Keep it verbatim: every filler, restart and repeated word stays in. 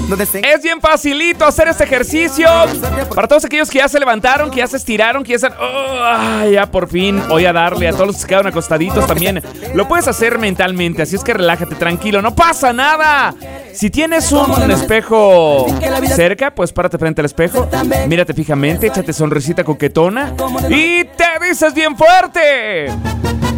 Es bien facilito hacer este ejercicio. Para todos aquellos que ya se levantaron, que ya se estiraron, que ya se... Oh, ya por fin, voy a darle a todos los que se quedaron acostaditos también. Lo puedes hacer mentalmente, así es que relájate, tranquilo, no pasa nada. Si tienes un espejo cerca, pues párate frente al espejo, mírate fijamente, échate sonrisita coquetona y te dices bien fuerte: